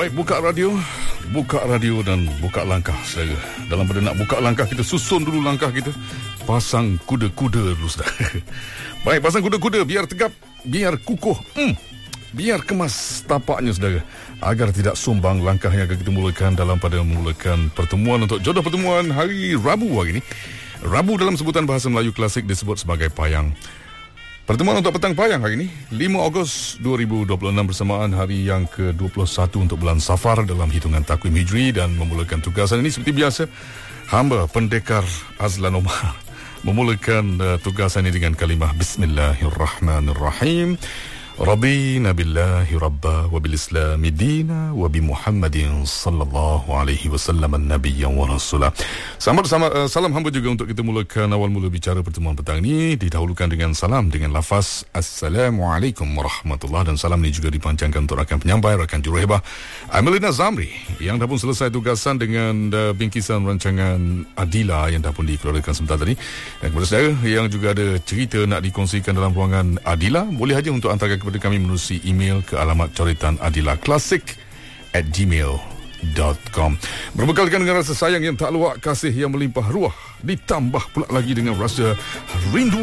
Baik, buka radio dan buka langkah saudara. Dalam pada nak buka langkah, kita susun dulu langkah kita. Pasang kuda-kuda dulu saudara. Baik, pasang kuda-kuda biar tegap, biar kukuh, biar kemas tapaknya saudara, agar tidak sumbang langkah yang akan kita mulakan dalam pada memulakan pertemuan untuk jodoh pertemuan hari Rabu hari ini. Rabu dalam sebutan bahasa Melayu klasik disebut sebagai payang. Pertemuan untuk petang payang hari ini 5 Ogos 2026 bersamaan hari yang ke-21 untuk bulan Safar dalam hitungan takwim Hijri, dan memulakan tugasan ini seperti biasa hamba pendekar Azlan Omar memulakan tugasan ini dengan kalimah Bismillahirrahmanirrahim. Radina billahi rabba wa bil islami dina wa bi Muhammadin sallallahu alaihi wasallam nabiyyan wa rasulah. Salam hamba juga untuk kita mulakan awal mula bicara pertemuan petang ini didahulukan dengan salam dengan lafaz Assalamualaikum warahmatullahi, dan salam ini juga dipanjangkan untuk rakan penyampai, rakan juruhebah Amelina Zamri yang dah pun selesai tugasan dengan bingkisan rancangan Adila yang dah pun dikeluarkan sebentar tadi. Dan kepada saudara yang juga ada cerita nak dikongsikan dalam ruangan Adila, boleh saja untuk hantarkan kepada kami menerusi email ke alamat coretan adilaclassic@gmail.com. Berbekalkan dengan rasa sayang yang tak luak, kasih yang melimpah ruah, ditambah pula lagi dengan rasa rindu